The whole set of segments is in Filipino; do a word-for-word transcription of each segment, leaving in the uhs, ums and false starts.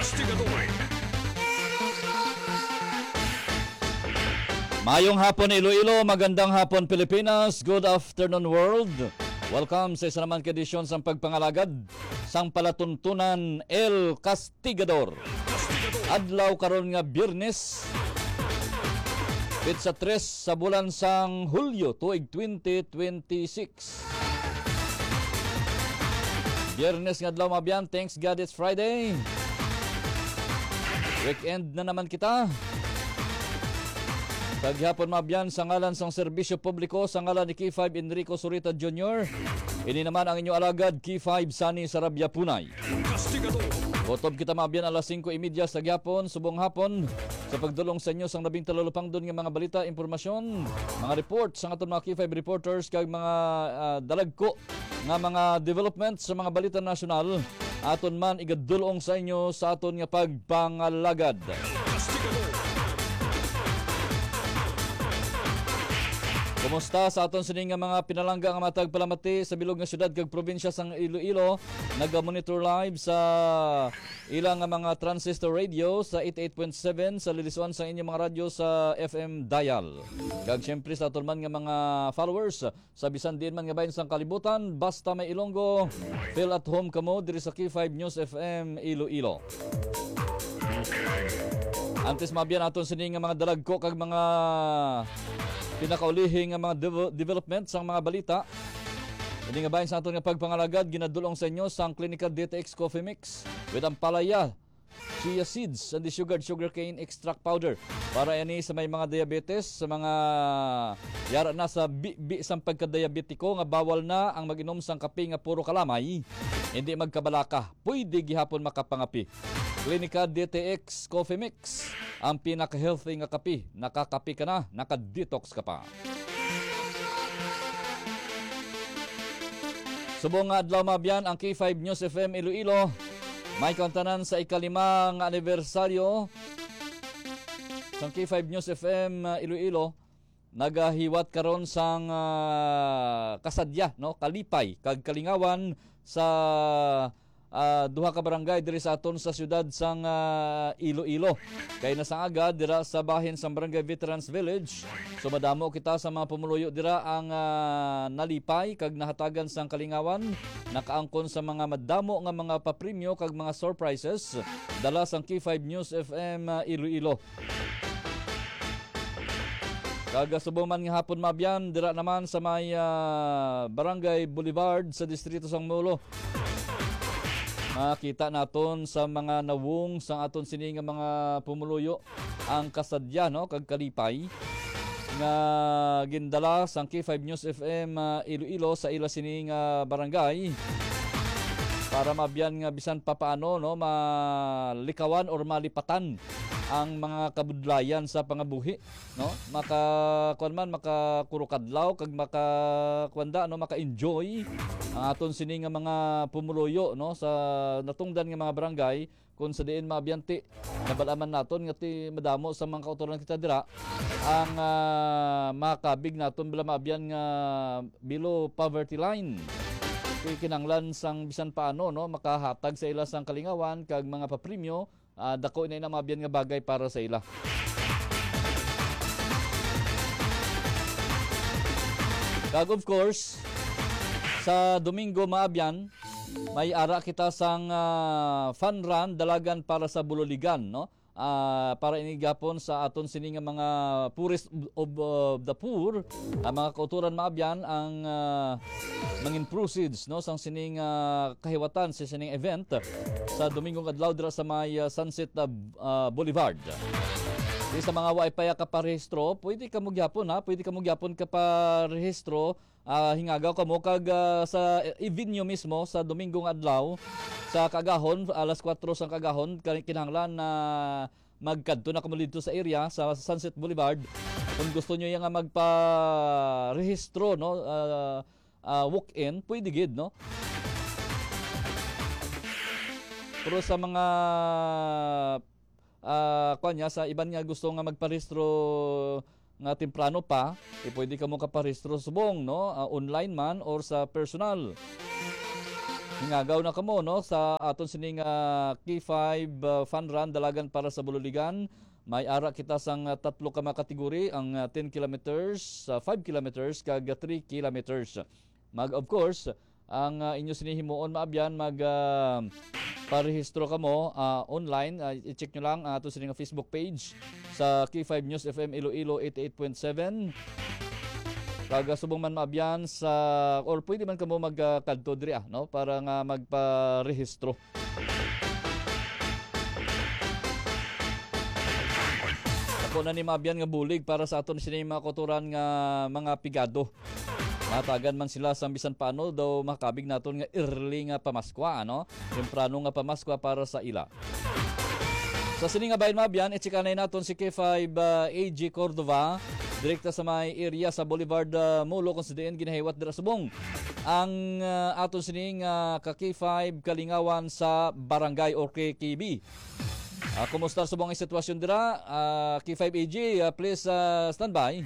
Mayong hapon Iloilo, magandang hapon Pilipinas, good afternoon world. Welcome sa isa naman kedisyon sa pagpangalagad sang palatuntunan El Castigador. Adlaw karon nga Biyernes, pitsa tres sa bulan sang Hulyo tuig twenty twenty-six. Biyernes nga adlaw mabiyan, thanks God it's Friday. Weekend na naman kita. Paghapon mabiyan sa ngalan sang serbisyo publiko sa ngalan ni K five Enrico Surita Junior Ini naman ang inyo alagad K five Sunny Sarabia Punay. Botob kita mabiyan alas singko trenta sa gyapon subong hapon sa pagdulong sa inyo sang labing talalupang doon nga mga balita, impormasyon, mga report sa aton mga K five reporters kag mga uh, dalagko nga mga development sa mga balita nasyonal aton man igadulong sa inyo sa aton nga pagpangalagad. Kumusta sa aton sining nga mga pinalangga nga matag palamati sa bilog nga syudad kag probinsya sang Iloilo? Naga-monitor live sa ilang nga mga transistor radio sa eighty-eight point seven sa liliswan sa inyong mga radyo sa F M dial. Kag syempre sa aton man nga mga followers sa bisan din man nga bahin sang kalibutan, basta may Ilonggo, feel at home kamo diri sa K five News F M Iloilo. Antes mabiyan aton sining nga mga dalagko kag mga pinakaulihing nga mga de- development sang mga balita. Hindi nga bahin sa aton nga pagpangalagad ginadulong sa inyo sang Clinical D T X Coffee Mix with ang palaya, chia seeds and the sugared sugarcane extract powder para ini sa may mga diabetes, sa mga yara na sa bi-bi sang pagka-diabetiko nga bawal na ang mag-inom sang kape nga puro kalamay, hindi magkabalaka, pwede gihapon makapangapi. Clinica D T X Coffee Mix, ang pinaka-healthy nga kape. Nakakape ka na, naka-detox ka pa. Subong nga adlaw mabiyan ang K five News F M Iloilo. May kantanan sa ikalima nga anibersaryo sa K five News F M Iloilo. Nagahiwat karon sang uh, kasadya, no? Kalipay kag kalingawan sa Uh, duha ka barangay diri sa aton sa syudad sang uh, Iloilo. Kay nasang agad dira sa bahin sang Barangay Veterans Village. So madamo kita sa mga pumuluyo dira ang uh, nalipay kag nahatagan sang kalingawan, nakaangkon sa mga madamo nga mga papremyo kag mga surprises dala sang K five News F M uh, Iloilo. Kaga subong man nga hapon mabiyan dira naman sa may uh, Barangay Boulevard sa distrito sang Molo. Makita naton sa mga nawong sa aton sini nga mga pumuluyo ang kasadya, no, kag kalipay nga gindala sang K five News F M uh, Iloilo sa ila sini nga barangay para mabiyan nga bisan pa paano, no, malikawan or malipatan ang mga kabudlayan sa pangabuhi, no, maka kuan man makakurukadlaw kag makakwanda, no, maka-enjoy ang aton sini nga mga pumuluyo, no, sa natungdan nga mga barangay kung sa diin mabiyanti nabalaman naton nga ti madamo sa mga kautoran kita dira ang uh, makabig naton bala mabiyan nga below poverty line. Kay kinanglan sang bisan paano, no, makahatag sa ila sang kalingawan kag mga papremyo. Uh, dako na ina mabiyan nga bagay para sa ila. Kag of course, sa Domingo maabyan, may ara kita sang uh, fun run dalagan para sa Buloligan, no? Uh, para inigapon sa aton sini nga mga poorest of uh, the poor, ang mga kauturan maabyan ang uh, mangin proceeds, no, sang sining uh, kahiwatan sa sining event sa Domingong adlaw dira sa may uh, Sunset uh, uh, Boulevard. Di sa mga wa paya ka parehistro, pwede ka mo gyapon, ha, pwede ka mo gyapon ka parehistro, uh, hingagaw ka mo kag uh, sa e-venue mismo sa Domingong adlaw sa Kagahon, alas kwatro sang Kagahon, kinahanglan na magkadto na kamo dito sa area sa Sunset Boulevard. Kung gusto nyo yung magpa-rehistro, no, uh, uh, walk-in, pwede gid, no. Pero sa mga uh, kanya, sa iban nga gusto nga magparehistro nga temprano pa, eh, pwede ka mo kaparehistro subong, no, uh, online man or sa personal. hingagaw na kamo no sa aton sining uh, K five uh, Fun Run dalagan para sa Bululigan. May ara kita sang uh, tatlo ka mga kategori, ang uh, ten kilometers, uh, five kilometers kag three kilometers. Mag of course, ang uh, inyo sinihimuon maabyan mag uh, parehistro kamo uh, online. Uh, i-check nyo lang uh, ato sining Facebook page sa K five News F M Iloilo eighty-eight point seven. Kaga subong man maabyan sa or pwede man kamo magkadto diri ah no para nga magparehistro. Ako na ni maabyan nga bulig para sa aton sini mga kotoran nga mga pigado. Matagan man sila sa bisan paano daw makabig naton nga early nga pamaskwa ano, temprano nga pamaskwa para sa ila. Sa sini nga bayan maabyan i-checkanay naton si K five uh, A G Cordova. Direkta sa may area sa Boulevard uh, Molo kung sa diin ginahiwat dira subong ang uh, aton sining uh, ka K five Kalingawan sa Barangay or K K B. Uh, kumusta subong ang sitwasyon dira? Uh, K five A G, uh, please uh, stand by.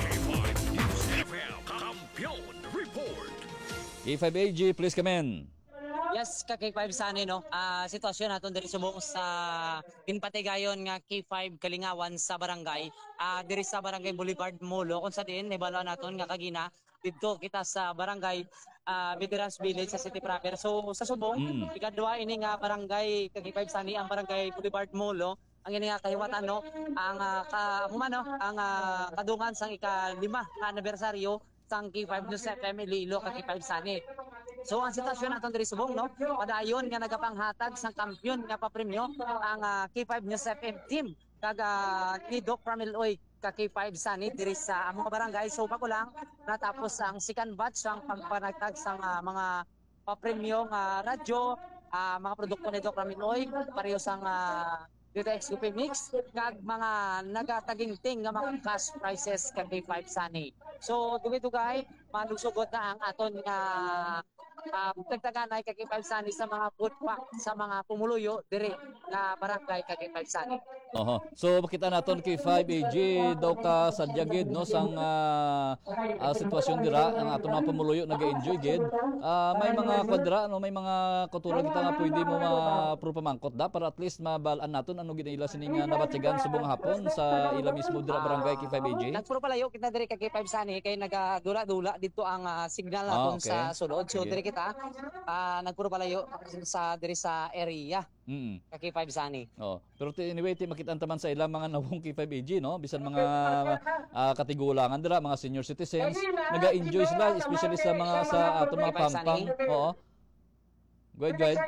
K five A G, please come in. Yes, ka K five Sunny no. Ah, sitwasyon naton diri subong sa Pinpatigayon nga K five Kalingawan sa barangay. Ah, diri sa Barangay Boulevard Molo kung sa diin nibalo naton nga kagina didto kita sa barangay uh, Veterans Village sa City Proper. So sa subong mm. ikadua ini nga barangay ka K five Sunny ang Barangay Boulevard Molo. Ang ini nga kahiwatan no, ang uh, ka, humano, ang uh, kadungan sang ika-lima nga anibersaryo sang K five News F M Iloilo ka K five Sunny. So ang sitwasyon naton diri subong no, padayon nga nagapanghatag sang kampiyon nga papremyo ang uh, K five News F M team kag uh, ni Doc Pramiloy ka K five Sunny diri sa among barangay. So pa ko lang natapos ang second batch ang pagpanagtag sang uh, mga papremyo nga radyo, uh, mga produkto ni Doc Pramiloy pareho sang uh, dito X U P Mix kag mga nagatagingting nga mga cash prizes ka K five Sunny. So dugay-dugay manugsugot na ang aton nga uh, tagtaganay ka K five Sunny sa mga food pack sa mga pumuluyo diri na barangay ka K five Sunny. Oho. So makita naton K five A G daw ka sadya gid no sang uh, uh, sitwasyon dira ang aton mga pumuluyo naga-enjoy gid. Uh, may mga kwadra no, may mga katulad kita nga pwede mo mapropamangkot da para at least mabalaan naton ano gid ila sining uh, nabatyagan subong hapon sa ila mismo dira barangay K five A G. Nagpuro palayo kita diri ka K five Sunny kay nagadula-dula dito ang uh, signal naton ah, okay. sa sulod. So diri kita uh, nagpuro palayo sa diri sa area. Mm. Ka K five Sunny. Oh, pero anyway ti makita taman sa ilang mga nawong K five A G no, bisan mga uh, katigulangan dira, mga senior citizens, naga-enjoy sila especially sa mga sa ato mga pampang. Oo. Go ahead, go ahead.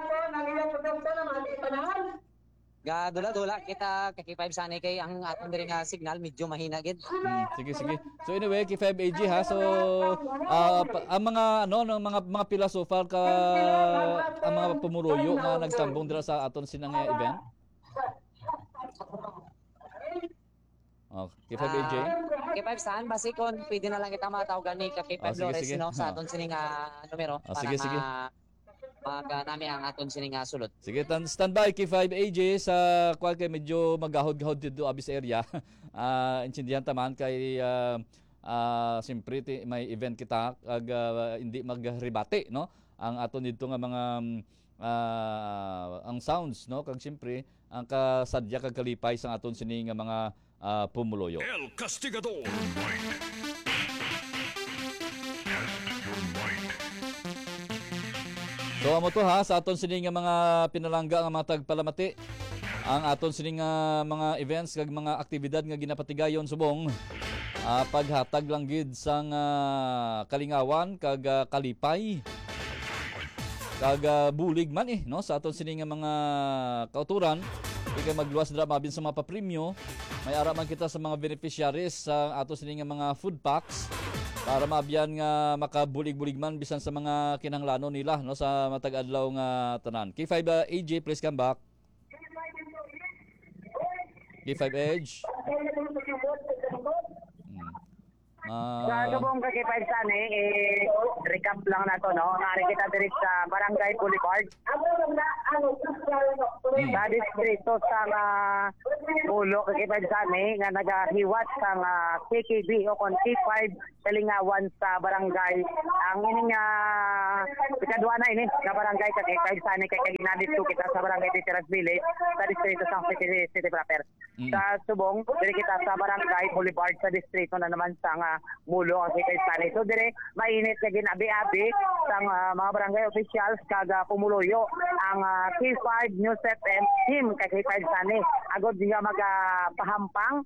Gadula-dula kita ka K five Sunny kay ang aton diri nga signal medyo mahina gid. Hmm, sige sige. So anyway, K five A G ha. So uh, ang mga ano ng mga mga pila so far ka ang mga pumuruyo nga nagtambong dira sa aton sinang event. Oh, K five A J. Uh, K five Sun basi kon pwede na lang kita matawagan ni ka K five oh, Flores no sa aton sining uh, numero oh, para sige, sige. Maga nami ang aton sining uh, sulod. Sige, standby K five A J sa kwal kay medyo magahod-gahod dito abis area. Ah, uh, intindihan taman kay uh, uh, siyempre may event kita ag uh, hindi magribate no. Ang aton dito nga mga uh, ang sounds no kag siyempre ang kasadya kag kalipay sa aton sini nga mga uh, pumuloyo. El Castigador. So amo to ha sa aton sini nga mga pinalangga nga mga tagpalamati. Ang aton sini nga mga events kag mga aktibidad nga ginapatigayon subong uh, paghatag lang gid sang uh, kalingawan kag uh, kalipay kag uh, bulig man eh no sa aton sini nga mga kauturan ikay magluwas dira mabin sa mga papremyo. May ara man kita sa mga beneficiaries sa aton sini nga mga food packs para maabyan nga makabulig-bulig man bisan sa mga kinahanglanon nila no sa matag adlaw nga tanan. K five uh, A J, please come back. K five Edge. Uh, sa subong ka K five Sunny, eh, recap lang na to, no? Nari kita diri sa Barangay Boulevard. Hmm. Sa distrito sa uh, Mulo kay K five Sani nga nagahiwat sang uh, K K B o kon K five Kalingawan sa barangay. Ang ining uh, ikadua na ini nga barangay kay K five Sani kay kaginadit to kita sa barangay Titiras Village sa distrito sang City, City Proper. Mm. Sa Subong, dire kita sa barangay Boulevard sa distrito na naman sang uh, Mulo ang K five Sani. So dire mainit kay ginabi-abi sang uh, mga barangay officials kaga pumuluyo ang uh, K five News F M team kay K five Sani. Agod nga magapahampang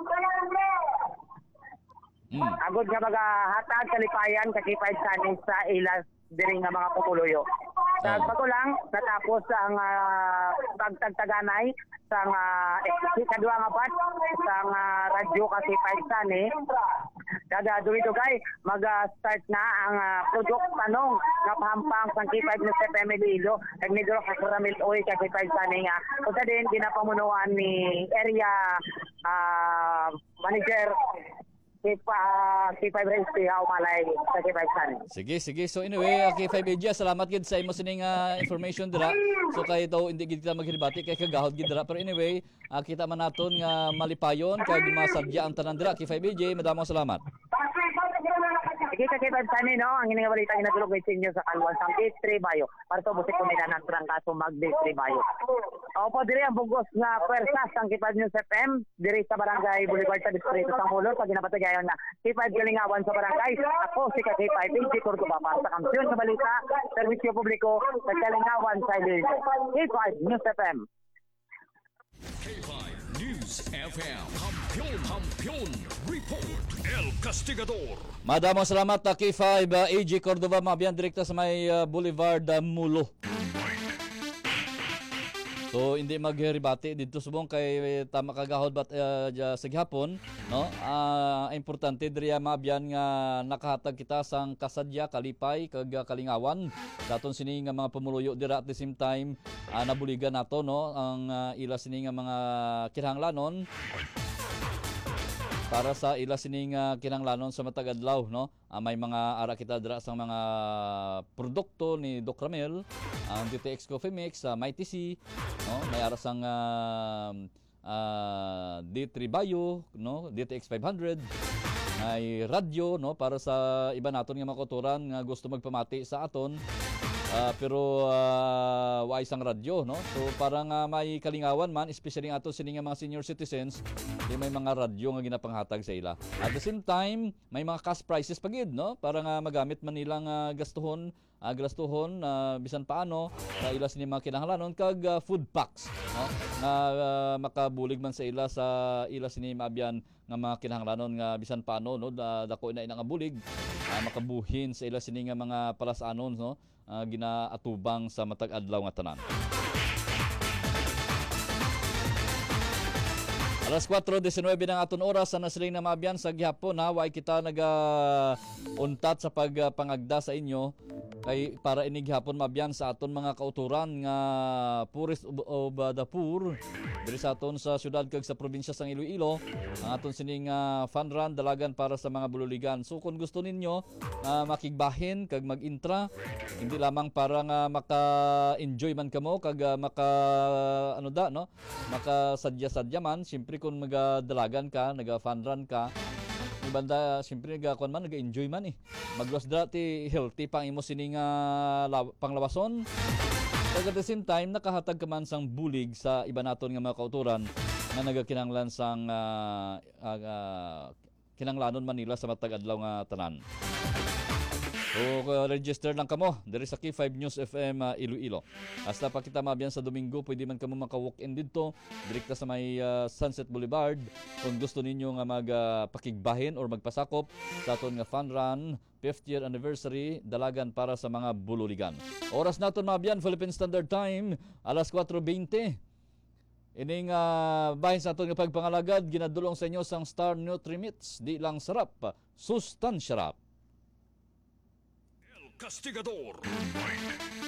Mm. agod nga magahatag kalipayan kay K five Sani sa ilas diri nga mga pupuluyo. Sa Oh. patulang natapos ang uh, pagtagtaganay sa uh, ikadua nga part sa uh, radyo ka K five Sani. Kada dugay-dugay mag-start na ang uh, product tanong nga pahampang sa K five News F M Iloilo kag Negro Caramel Oil kay K five Sani nga. Ug sa din ginapamunuan ni area uh, manager K five Rensty Haumalay sa K five Sani. Sige, sige. So anyway, uh, K five Asia, salamat gid sa imo sining uh, information dira. So kay daw hindi gid kita maghilibati kay kagahod gid dira. Pero anyway, uh, kita man naton nga malipayon kag masadya ang tanan dira. K five Asia, madamo salamat. Sige ka K five Sani no, ang ining balita ginadulog kay inyo sa Kalwan sang Gate three Bayo. Para sa busik kumina ng trangkaso mag Gate three Bayo. Opo diri ang bugos nga pwersa sang K five News F M diri sa barangay Boulevard sa distrito sang Mulo sa ginapatigayon na K five Kalingawan sa barangay. Ako si K five P G Cordoba para sa kampiyon sa balita, serbisyo publiko sa Kalingawan sa Iloilo. K five News F M. K five News F M. Kampiyon, kampiyon, report. El Castigador. Madamo salamat uh, K five uh, A G Cordova, mabiyan direkta sa may uh, Boulevard uh, Mulo. So hindi maghiribati dito subong kay tama kagahod bat uh, sa gihapon no uh, importante diri mabyan nga nakahatag kita sang kasadya kalipay kag uh, kalingawan daton sini nga mga pumuluyo dira at the same time uh, nabuligan nato no ang uh, ila sini nga mga kinahanglanon para sa ila sining uh, kinahanglanon sa matag adlaw no uh, may mga ara kita dira sa mga produkto ni Doc Ramel ang D T X Coffee Mix sa uh, Mighty C no may ara sang uh, uh, D three Bio no D T X five hundred may radyo no para sa iba naton nga makuturan nga gusto magpamati sa aton. Uh, pero uh, wa isang radyo no so parang uh, may kalingawan man especially ato sini nga mga senior citizens di may mga radyo nga ginapanghatag sa ila at the same time may mga cash prices pagid no para nga magamit man nilang uh, gastuhon uh, gastuhon uh, bisan paano sa ila sini mga kinahanglanon kag uh, food packs no nga uh, makabulig man sa ila sa ila sini maabyan nga mga kinahanglanon nga bisan paano no da, dako ina ina nga bulig uh, makabuhin sa ila sini nga mga palasanon no Uh, ginaatubang sa matag adlaw nga tanan. Alas four nineteen ng aton oras sa nasiling na maabyan sa gihapon ha way kita naga untat sa pagpangagda sa inyo kay para ini gihapon maabyan sa aton mga kauturan nga Purist of the Poor diri sa aton sa syudad kag sa probinsya sang Iloilo ang aton sining uh, fun run dalagan para sa mga bululigan. So kung gusto ninyo uh, makigbahin kag mag-intra hindi lamang para nga maka-enjoy man kamo kag uh, maka ano da no makasadya-sadya man siyempre kung magadalagan ka naga-fun run ka ni banda siyempre nagakuan man naga-enjoy man eh maglos dati healthy pang imo sining uh, law- panglawason kag at the same time nakahatag ka man sang bulig sa iba naton nga mga kauturan nga nagakinanglan sang uh, uh, uh, kinanglanon Manila sa matag adlaw nga tanan. O uh, register lang kamo diri sa K five News F M uh, Iloilo. Hasta pa kita mabiyan sa Domingo, pwede man kamo maka-walk-in dito direkta sa may uh, Sunset Boulevard kung gusto ninyo nga magpakigbahin uh, or magpasakop sa aton nga fun run fifth year anniversary dalagan para sa mga bululigan. Oras naton mabiyan Philippine Standard Time alas four twenty. Ining uh, bahin sa aton nga pagpangalagad ginadulong sa inyo sang Star Nutrimits di lang sarap, sustansya rap. El Castigador.